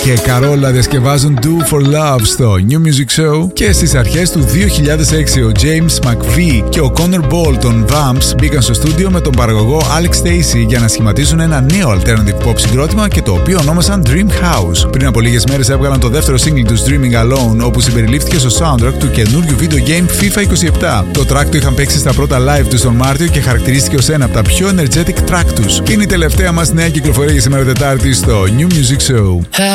και Καρόλα διασκευάζουν Do For Love στο New Music Show. Και στις αρχές του 2006 ο James McVie και ο Connor Ball των Vamps μπήκαν στο στούντιο με τον παραγωγό Alex Stacey για να σχηματίσουν ένα νέο alternative pop συγκρότημα και το οποίο ονόμασαν Dream House. Πριν από λίγες μέρες έβγαλαν το δεύτερο single τους Dreaming Alone, όπου συμπεριλήφθηκε στο soundtrack του καινούριου video game FIFA 27. Το track το είχαν παίξει στα πρώτα live τους τον Μάρτιο και χαρακτηρίστηκε ως ένα από τα πιο energetic track τους. Είναι η τελευταία μας νέα κυκλοφορία για σήμερα Τετάρτη στο New Music Show.